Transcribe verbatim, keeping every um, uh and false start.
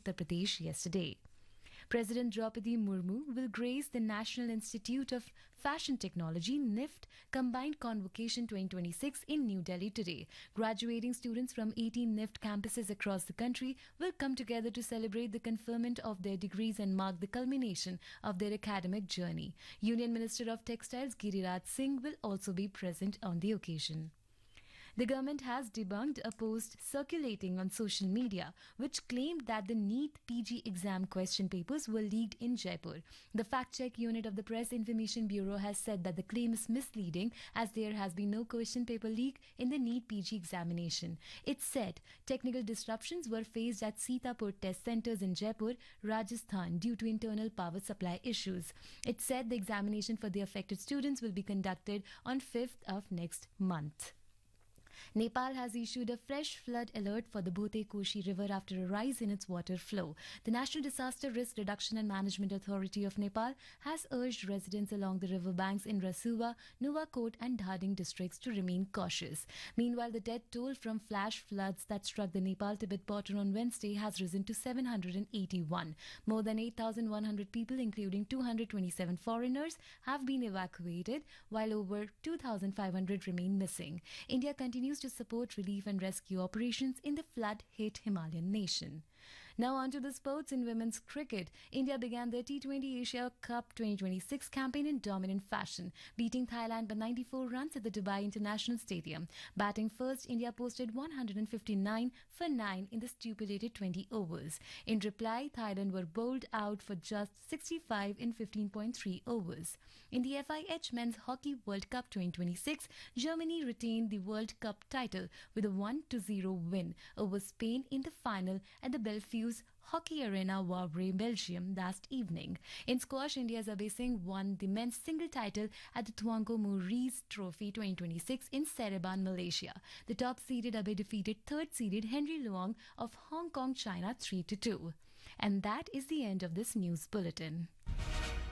Uttar Pradesh yesterday. President Draupadi Murmu will grace the National Institute of Fashion Technology N I F T Combined Convocation twenty twenty-six in New Delhi today. Graduating students from eighteen N I F T campuses across the country will come together to celebrate the conferment of their degrees and mark the culmination of their academic journey. Union Minister of Textiles Giriraj Singh will also be present on the occasion. The government has debunked a post circulating on social media which claimed that the NEET P G exam question papers were leaked in Jaipur. The fact-check unit of the Press Information Bureau has said that the claim is misleading as there has been no question paper leak in the NEET P G examination. It said technical disruptions were faced at Sitapur test centres in Jaipur, Rajasthan due to internal power supply issues. It said the examination for the affected students will be conducted on fifth of next month. Nepal has issued a fresh flood alert for the Bhote Koshi River after a rise in its water flow. The National Disaster Risk Reduction and Management Authority of Nepal has urged residents along the river banks in Rasuwa, Nuwakot and Dhading districts to remain cautious. Meanwhile, the death toll from flash floods that struck the Nepal-Tibet border on Wednesday has risen to seven hundred eighty-one. More than eight thousand one hundred people, including two hundred twenty-seven foreigners, have been evacuated, while over two thousand five hundred remain missing. India continues to support relief and rescue operations in the flood-hit Himalayan nation. Now on to the sports. In women's cricket, India began their T twenty Asia Cup twenty twenty-six campaign in dominant fashion, beating Thailand by ninety-four runs at the Dubai International Stadium. Batting first, India posted one hundred fifty-nine for nine in the stipulated twenty overs. In reply, Thailand were bowled out for just sixty-five in fifteen point three overs. In the F I H Men's Hockey World Cup twenty twenty-six, Germany retained the World Cup title with a one to zero win over Spain in the final at the Belfius Hockey Arena, Wavre, Belgium last evening. In squash, India's Abhay Singh won the men's single title at the Tuanku Murees Trophy twenty twenty-six in Seremban, Malaysia. The top-seeded Abhay defeated third-seeded Henry Luong of Hong Kong, China three to two. And that is the end of this news bulletin.